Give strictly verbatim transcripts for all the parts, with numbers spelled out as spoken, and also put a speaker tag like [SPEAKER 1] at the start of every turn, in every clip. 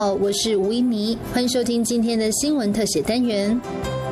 [SPEAKER 1] 我是吴一妮，欢迎收听今天的新闻特写单元。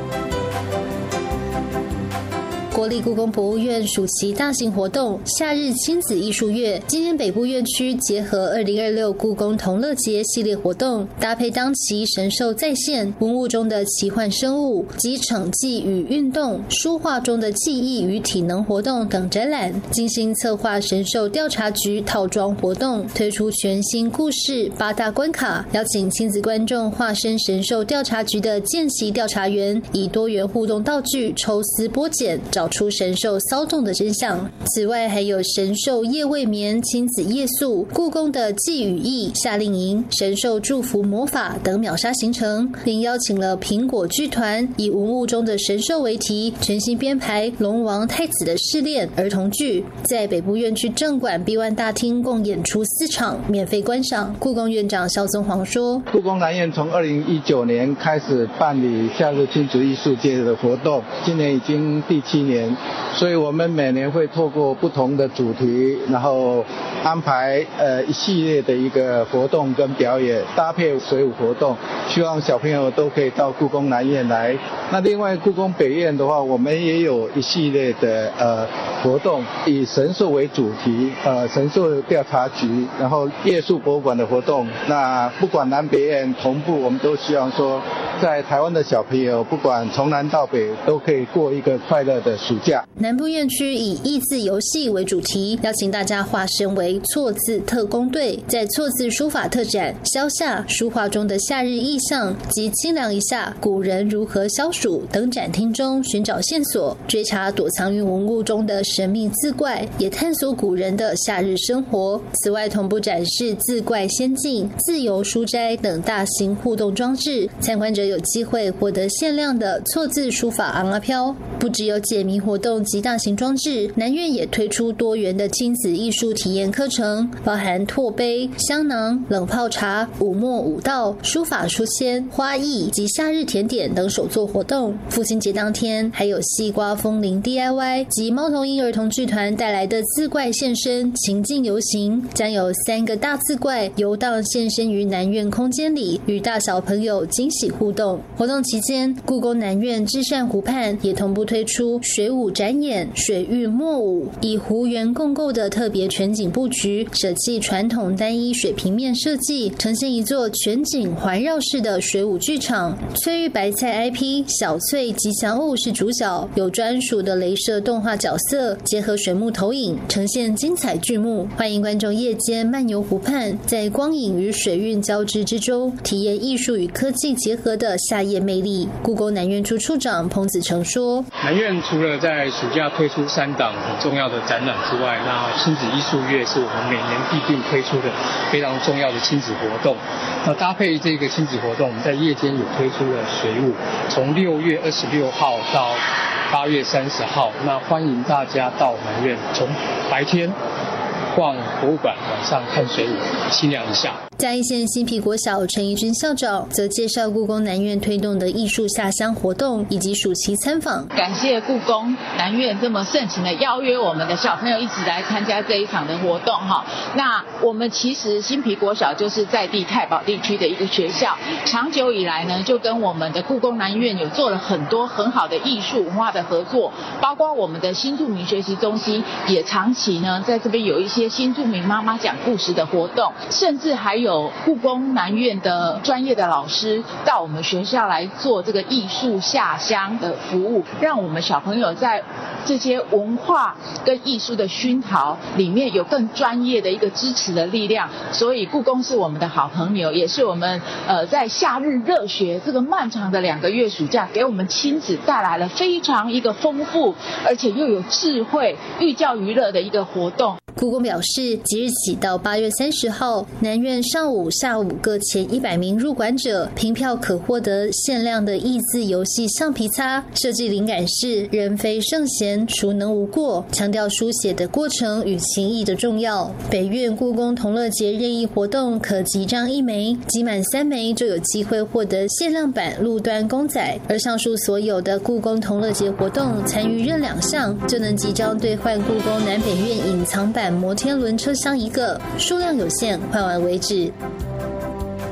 [SPEAKER 1] 国立故宫博物院暑期大型活动夏日亲子艺术月，今天北部院区结合二零二六故宫同乐节系列活动，搭配当期神兽再现、文物中的奇幻生物及惩记与运动、书画中的记忆与体能活动等展览，精心策划神兽调查局套装活动，推出全新故事八大关卡，邀请亲子观众化身神兽调查局的见习调查员，以多元互动道具抽丝剥茧，找出神兽骚动的真相。此外还有神兽夜未眠、亲子夜宿、故宫的祭与义夏令营、神兽祝福魔法等秒杀行程，并邀请了苹果剧团以文物中的神兽为题，全新编排龙王太子的试炼儿童剧，在北部院区正馆 B 一 大厅共演出四场，免费观赏。故宫院长萧宗煌说，
[SPEAKER 2] 故宫南院从二零一九年开始办理夏日亲子艺术节的活动，今年已经第七年，所以我们每年会透过不同的主题，然后安排呃一系列的一个活动跟表演，搭配水舞活动，希望小朋友都可以到故宫南院来。那另外故宫北院的话，我们也有一系列的呃活动，以神兽为主题，呃神兽调查局，然后夜宿博物馆的活动。那不管南北院同步，我们都希望说，在台湾的小朋友不管从南到北都可以过一个快乐的暑假。
[SPEAKER 1] 南部院区以益字游戏为主题，邀请大家化身为错字特工队，在错字书法特展、消夏书画中的夏日意象及清凉一下古人如何消暑等展厅中寻找线索，追查躲藏于文物中的神秘字怪，也探索古人的夏日生活。此外同步展示字怪仙境、自由书斋等大型互动装置，参观者有机会获得限量的错字书法昂阿飘。不只有解谜活动及大型装置，南院也推出多元的亲子艺术体验课程，包含拓杯、香囊、冷泡茶、武墨武道、书法书签、花艺及夏日甜点等手作活动。父亲节当天还有西瓜风铃 D I Y 及猫头鹰儿童剧团带来的字怪现身情境游行，将有三个大字怪游荡现身于南院空间里，与大小朋友惊喜互动。活动期间，故宫南院至善湖畔也同步推出水舞展演、水域墨舞，以湖园共构的特别全景布局，舍弃传统单一水平面设计，呈现一座全景环绕式的水舞剧场。翠玉白菜 I P 小翠吉祥物是主角，有专属的雷射动画角色，结合水幕投影，呈现精彩剧目。欢迎观众夜间漫游湖畔，在光影与水韵交织之中，体验艺术与科技结合的夏夜魅力。故宫南院处处长彭子成说，
[SPEAKER 3] 南院除了在暑假推出三档很重要的展览之外，那亲子艺术月是我们每年必定推出的非常重要的亲子活动。那搭配这个亲子活动，我们在夜间有推出了水舞，从六月二十六号到八月三十号，那欢迎大家到南院，从白天逛博物馆，晚上看水舞，清凉一下。
[SPEAKER 1] 嘉义县新埤国小陈怡君校长则介绍故宫南院推动的艺术下乡活动以及暑期参访。
[SPEAKER 4] 感谢故宫南院这么盛情的邀约我们的小朋友一起来参加这一场的活动哈。那我们其实新埤国小就是在地太保地区的一个学校，长久以来呢就跟我们的故宫南院有做了很多很好的艺术文化的合作，包括我们的新住民学习中心也长期呢在这边有一些新住民妈妈讲故事的活动，甚至还有有故宫南院的专业的老师到我们学校来做这个艺术下乡的服务，让我们小朋友在这些文化跟艺术的熏陶里面有更专业的一个支持的力量。所以故宫是我们的好朋友，也是我们呃在夏日热学这个漫长的两个月暑假，给我们亲子带来了非常一个丰富而且又有智慧寓教于乐的一个活动。
[SPEAKER 1] 故宫表示，即日起到八月三十号，南院上午、下午各前一百名入馆者凭票可获得限量的益字游戏橡皮擦，设计灵感是人非圣贤，孰能无过，强调书写的过程与情谊的重要。北院故宫同乐节任意活动可集章一枚，集满三枚就有机会获得限量版路端公仔，而上述所有的故宫同乐节活动参与任两项就能即将兑换故宫南北院隐藏版摩天轮车厢一个，数量有限，换完为止。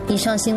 [SPEAKER 1] 以上新